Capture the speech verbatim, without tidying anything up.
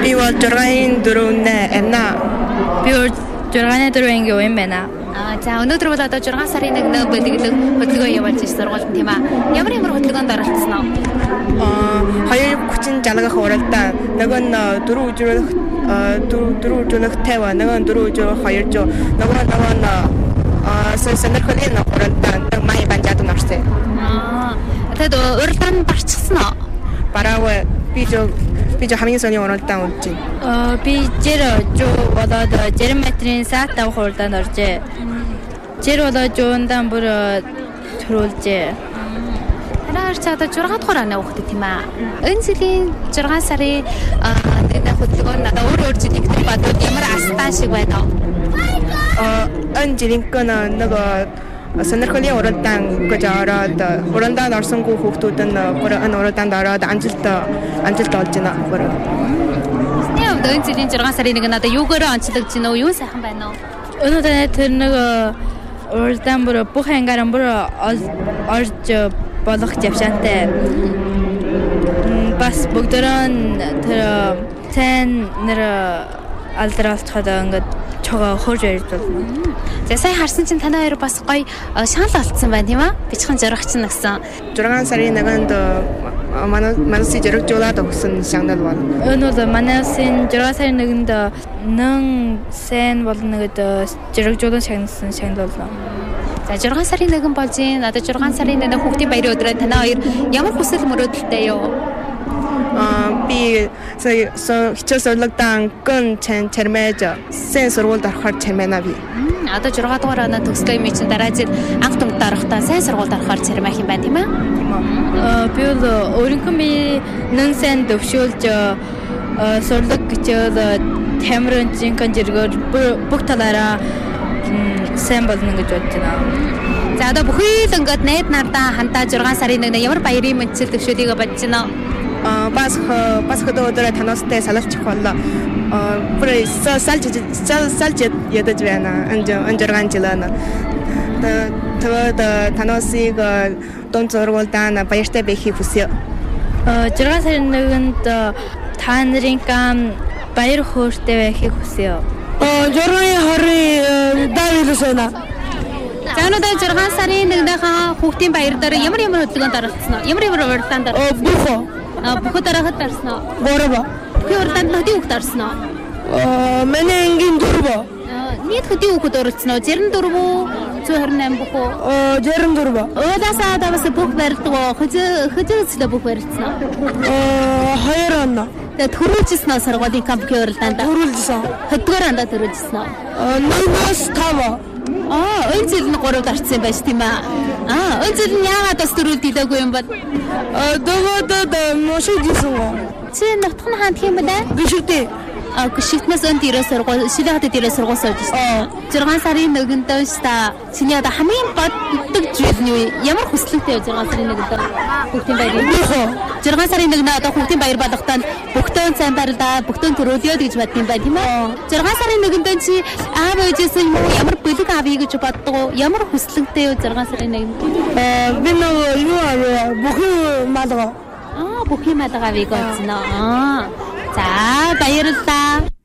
Би бол жургааны дөрөвнэ энэ. Би бол жургааны дөрөвний өвөн байна. Аа за өнөөдөр бол одоо зургаан сарын нэгнээ бэлтгэдэг хөтөлбөр явуулж ирсэн сургуульд тийм аа. Ямар ямар хөтөлбөрөнд оролцсон уу? Аа хоёр хүчин жалгах уралдаан. Нөгөө нь дөрөв үжрэх дөрөв үжрэх таваа. Нөгөө нь дөрөв үжрэх хоёр жоо. Нөгөө нөгөө нь аа сонирхолтой уралдаан. Май банжаад нарсэ. Аа тэгэд уралдаанд барчсан уу? Бараа би жоо би жоо хамгийн сони уралдаан үзсэн. Аа би жир жоо болоод жерметрийн саат авах уралдаанд оржээ. Жир болоод жоондан бүр төрүүлжээ. Хараач одоо зургаан дахь оноо өгдөө тийм аа. Энэ жилийн зургаан сарын тэгээд хөтөлбөр надад өөр өөр жилийн бодвол ямар астаа шиг байна уу? Аа энэ жилийн кон нөгөө сонирхолтой уралдаан гэж ороод уралдаанд орсонгүй хүүхдүүд нь энэ уралдаанд ороод амжилт амжилт олж байна. Тийм энэ жилийн зургаан сарын нэг надад юугаар онцлогдож байна уу? Юу сайхан байна уу? Өнөөдөр тэр нэг уралдаан бүр бүх ангаараа бүр орж болох явшаантай. Бас бүгдөрөө тэр тэн нэр алдралтахад ингээд чого хөрж ирж байна. За сайн харсан чинь танаа хоёр бас гоё шаал олцсон байна тийм аа? Бичхэн зурагч нь гэсэн. Зургаан сарын нэгэнд манай манайс зурагжуулаад өгсөн шагнал байна. Энэ бол манайсын зургаан сарын нэгэнд нэн сэн болон нэгэд зурагжуулан шагнасан шагнал болно. За зургаан сарын нэгэн болж байна. Одоо зургаан сарын нэг хүүхдийн баярын өдрөө танаа хоёр ямар хүсэл мөрөөдөлтэй юу? Аа би хичээл сурлагдаан гэн чан чармэж сэн сургуульд орохоор чармана би. Одоо зургаан дугаар оноо төгсгөө юм чинь дараа жил анх томд орохдоо сайн сургуульд орохоор чармах юм байна тийм ээ? Аа би бол өөрийнхөө би нэн сэн төвшүүлж сурлаг гिचэл тамирын жинкан жиргээр бүх талаараа сайн болно гэж бодож байна. За одоо бүхий л ингээд найд нардаа хантаа зургаан сарын нэг ямар баярын мэдчил төвшөлийг бодож байна уу? Аа бас бас өдөр танастай салалчих боллоо. Аа бүр салж салж ядаж байна. Анж анжиргаан жилана. Тэгээд танасыг дон зургуулдаана баяртай байхыг хүсье. Аа зургаан сарын нэгэнд та нарын гам баяр хөөртэй байхыг хүсье. Аа зургийн хорийн даавилсана. За өнөөдөр зургаан сарын нэгнийхээ хүүхдийн баяр дээр ямар ямар хөдөлгөөнд оролцсон уу? Ямар ямар уралдаанд оролцсон? Аа бүхо. Аа бүхд дарахад орсон уу? Гурав. Бүхий уралдаанд хөдийн хүүхд орсон уу? Аа манай ангийн дөрөв. Нийт хөдийн хүүхд оролцсон уу? Жирэн дөрөв үү? зуун хорин восемь бүх үү? Аа жирэн дөрөв. Өөдөөсөө давас бүх барьдаг уу? Хөдөө хөдөөсөө бүх барьсан уу? Аа хоёр оноо. Тэгээд төрүүлжсэн үү сургуулийн компьютер уралдаанд? Төрүүлжсэн. Хөдгөр андаа төрүүлжсэн үү? Аа нэгээс тав. Аа, энэ жил нь гурав дарцсан байж тийм ээ. Аа, энэ жил нь яагаад бас төрүүлд хэлээгүй юм бол? Аа дөгөөд мошиг хийсэн гоо. Чи нутх нь хаанд юм бэ? Гişгтэй. А гişгтнээс өн дээрээ сургууль, шилээхад дээрээ сургууль сууж байна. зургаан сарын нэгэнд ста чиний одоо хамгийн боддог зүйл нь юу? Ямар хүслэнтэй зургаан сарын нэгэнд хүүхдийн баяр. зургаан сарын нэгнээ одоо хүүхдийн баяр болгохтаа бүгтэн сайн баярлаа, бүгтэн төрүүлээ гэж бодсон юм байна тийм ээ. зургаан сарын нэгэнд чи аав ээжээсээ ямар бэлэг авъя гэж боддог уу? Ямар хүслэнтэй юу зургаан сарын нэгэнд? Аа би нөгөө юу авъя? Бүхий малгай. Аа, бүхий малгай авъя гэсэн аа. За баярлалаа.